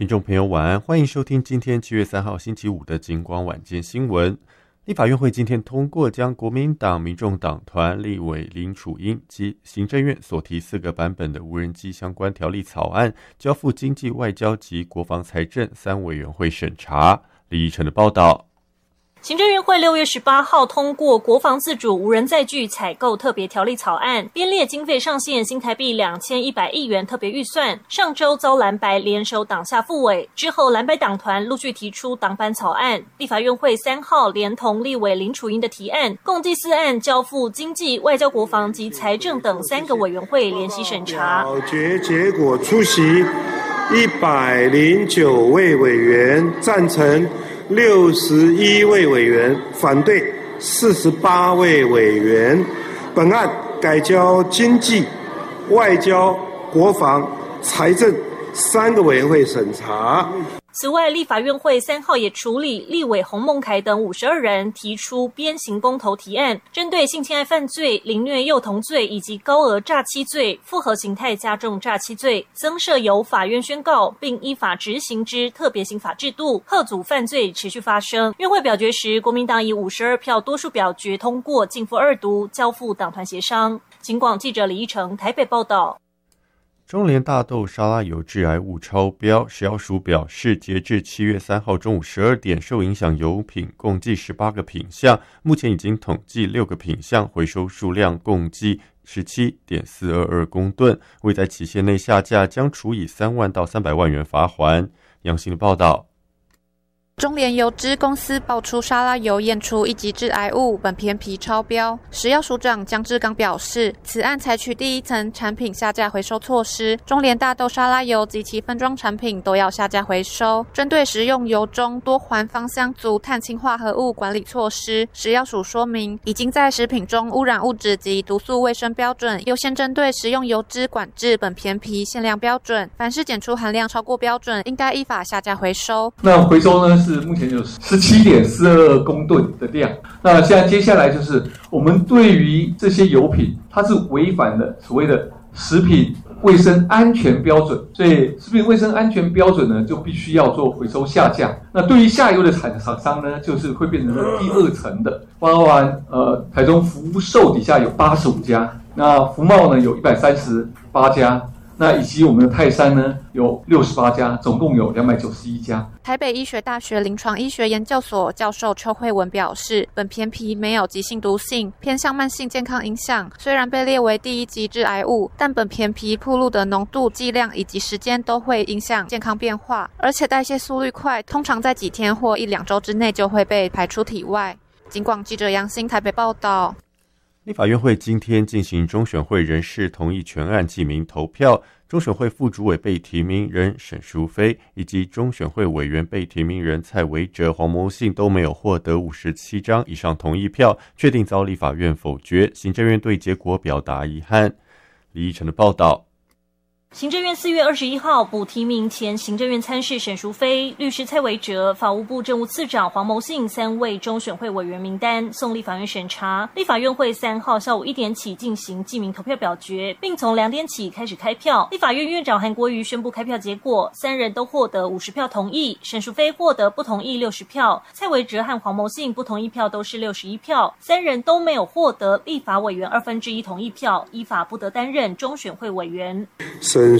听众朋友晚安，欢迎收听今天7月3号星期五的警广晚间新闻。立法院会今天通过将国民党、民众党团立委林楚茵及行政院所提4个版本的无人机相关条例草案，交付经济、外交及国防财政3委员会审查。李依晨的报道。 行政院会6月18号通过国防自主无人载具采购特别条例草案，编列经费上限新台币2100亿元特别预算。上周遭蓝白联手党下复委，之后蓝白党团陆续提出党版草案。立法院会3号连同立委林楚茵的提案，共计4案交付经济、外交、国防及财政等3个委员会联席审查。 表决结果出席109位委员，赞成61位委员，反对48位委员。本案改交经济、外交、国防、财政3个委员会审查。 此外，立法院会3号也处理立委洪孟凯等52人提出鞭刑公投提案，针对性侵害犯罪、凌虐幼童罪以及高额诈欺罪、复合形态加重诈欺罪，增设由法院宣告并依法执行之特别刑法制度，遏阻犯罪持续发生。院会表决时，国民党以52票多数表决通过，逕付2读，交付党团协商。警广记者李依成台北报道。 中联大豆沙拉油致癌物超标，食药署表示，截至7月3号中午12点，受影响油品共计18个品项，目前已经统计6个品项，回收数量共计17.422公吨，未在期限内下架，将处以3万到300万元罚锾。杨新的报道。 中联油脂公司爆出沙拉油验出1级致癌物苯偏皮超标，食药署长江志刚表示，此案采取第一层产品下架回收措施，中联大豆沙拉油及其分装产品都要下架回收。针对食用油中多环芳香族碳氢化合物管理措施，食药署说明，已经在食品中污染物质及毒素卫生标准优先针对食用油脂管制苯偏皮限量标准，凡是检出含量超过标准，应该依法下架回收。 那回收呢？是目前有17.42公吨的量。那现在接下来就是我们对于这些油品，它是违反了所谓的食品卫生安全标准，所以食品卫生安全标准呢，就必须要做回收下架。那对于下游的厂商呢，就是会变成第2层的，包含台中福寿底下有85家，那福茂呢有138家。那以及我们的泰山呢，有68家，总共有291家。 台北医学大学临床医学研究所教授邱慧文表示，苯偏皮没有急性毒性，偏向慢性健康影响。虽然被列为第1级致癌物，但苯偏皮暴露的浓度、剂量以及时间都会影响健康变化，而且代谢速率快，通常在几天或1-2周之内就会被排出体外。警广记者杨欣台北报道。 立法院会今天进行中选会人事同意权案记名投票，中选会副主委被提名人沈淑妃以及中选会委员被提名人蔡维哲、黄牟信都没有获得57张以上同意票，确定遭立法院否决。行政院对结果表达遗憾。李依晨的报道。 行政院4月21号补提名前行政院参事沈淑妃、律师蔡维哲、法务部政务次长黄牟信3位中选会委员名单送立法院审查。立法院会3号下午1点起进行记名投票表决，并从2点起开始开票。立法院院长韩国瑜宣布开票结果，3人都获得50票同意，沈淑妃获得不同意60票，蔡维哲和黄牟信不同意票都是61票，3人都没有获得立法委员1/2同意票，依法不得担任中选会委员。 沈